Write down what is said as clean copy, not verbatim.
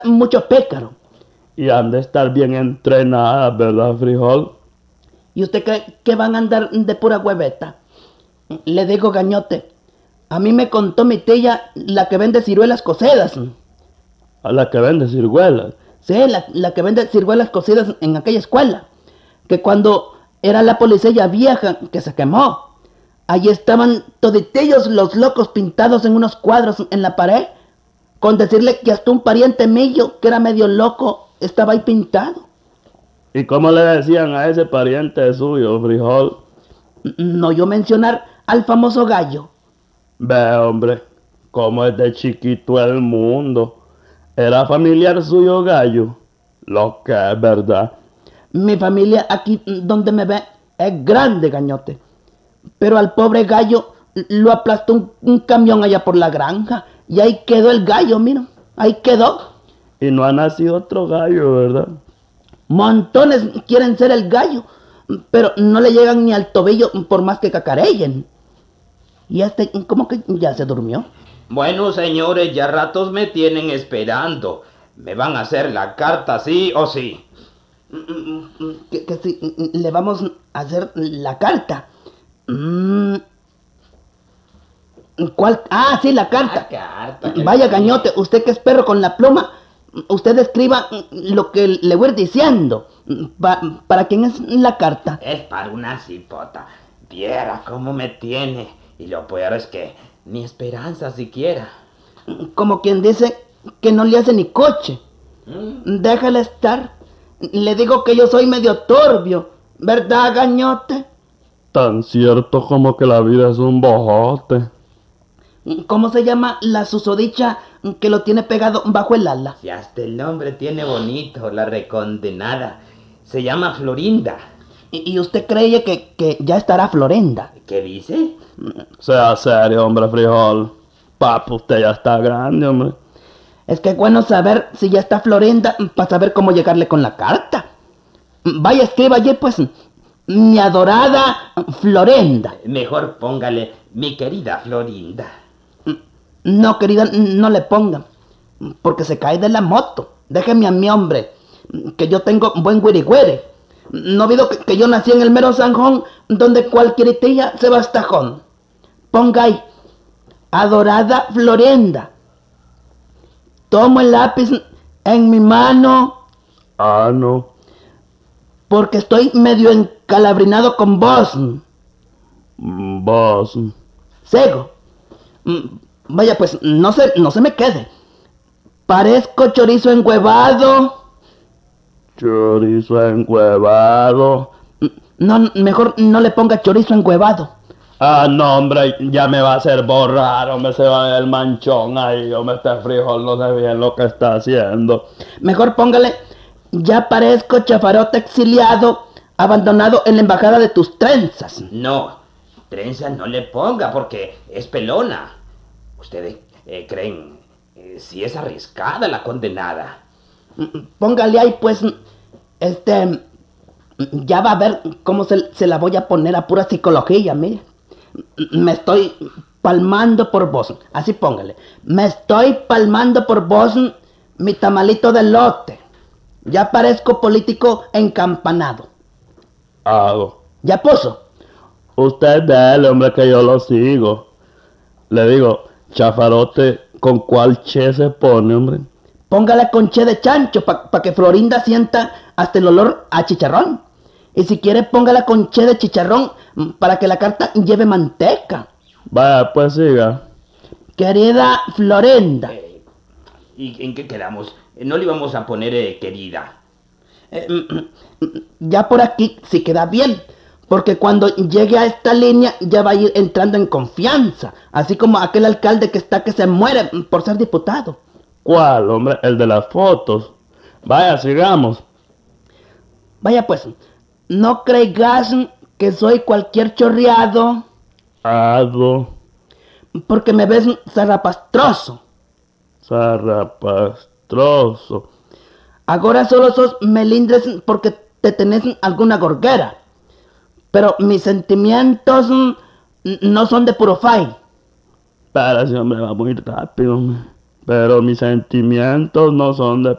mucho pécaro. Y han de estar bien entrenadas, ¿verdad, frijol? ¿Y usted cree que van a andar de pura hueveta? Le digo, gañote, a mí me contó mi tía, la que vende ciruelas cocidas. A la que vende ciruelas. Sí, la que vende ciruelas cocidas en aquella escuela. Que cuando era la policía vieja que se quemó, allí estaban toditillos los locos pintados en unos cuadros en la pared, con decirle que hasta un pariente mío, que era medio loco, estaba ahí pintado. ¿Y cómo le decían a ese pariente suyo, frijol? No yo mencionar al famoso Gallo. Ve, hombre, cómo es de chiquito el mundo. ¿Era familiar suyo, Gallo? Lo que es verdad. Mi familia aquí donde me ve es grande, gañote. Pero al pobre Gallo lo aplastó un camión allá por la granja. Y ahí quedó el Gallo, mira. Ahí quedó. Y no ha nacido otro Gallo, ¿verdad? Montones quieren ser el Gallo, pero no le llegan ni al tobillo por más que cacarellen. Y ¿cómo que ya se durmió? Bueno, señores, ya ratos me tienen esperando. ¿Me van a hacer la carta sí o sí? Que si le vamos a hacer la carta. ¿Cuál? Ah, sí, la carta. Carta. Vaya, gañote, usted que es perro con la pluma, usted escriba lo que le voy a ir diciendo. ¿Para quién es la carta? Es para una cipota. Viera cómo me tiene. Y lo peor es que ni esperanza siquiera. Como quien dice que no le hace ni coche. Déjale estar. Le digo que yo soy medio turbio, ¿verdad, gañote? Tan cierto como que la vida es un bojote. ¿Cómo se llama la susodicha que lo tiene pegado bajo el ala? Si hasta el nombre tiene bonito, la recondenada. Se llama Florinda. ¿Y usted cree que ya estará Florenda? ¿Qué dice? Sea serio, hombre, frijol. Papu, usted ya está grande, hombre. Es que es bueno saber si ya está Florenda para saber cómo llegarle con la carta. Vaya, escriba allí, pues, mi adorada Florenda. Mejor póngale mi querida Florinda. No, querida, no le ponga, porque se cae de la moto. Déjeme a mi hombre, que yo tengo buen güirigüere. No olvido que yo nací en el mero Sanjón, donde cualquier tía se va a estajón. Ponga ahí, adorada Florenda. Tomo el lápiz en mi mano. Ah, no. Porque estoy medio encalabrinado con vos. Vos. Cego. Vaya, pues, no se me quede. Parezco chorizo enhuevado. Chorizo encuevado. No, mejor no le ponga chorizo enhuevado. Ah, no, hombre, ya me va a hacer borrar, hombre, se va a ver el manchón ahí, hombre, este frijol no sé bien lo que está haciendo. Mejor póngale, ya parezco chafarote exiliado, abandonado en la embajada de tus trenzas. No, trenzas no le ponga porque es pelona. ¿Ustedes creen si es arriesgada la condenada? Póngale ahí, pues, ya va a ver cómo se la voy a poner a pura psicología, mire. Me estoy palmando por vos, así póngale. Me estoy palmando por vos, mi tamalito de lote. Ya parezco político encampanado. Hago. ¿Ya puso? Usted dele, hombre, que yo lo sigo. Le digo, chafarote, ¿con cuál che se pone, hombre? Póngale con che de chancho para que Florinda sienta hasta el olor a chicharrón. Y si quiere, póngala con che de chicharrón para que la carta lleve manteca. Vaya, pues siga. Querida Florenda. ¿Y en qué quedamos? No le íbamos a poner querida. Ya por aquí sí queda bien. Porque cuando llegue a esta línea ya va a ir entrando en confianza. Así como aquel alcalde que se muere por ser diputado. ¿Cuál, hombre? El de las fotos. Vaya, sigamos. Vaya pues, no creas que soy cualquier chorreado. Ado. Porque me ves zarrapastroso. Zarrapastroso. Ahora solo sos melindres porque te tenés alguna gorguera. Pero mis sentimientos no son de puro fai. Espérate, hombre, va muy rápido, hombre. Pero mis sentimientos no son de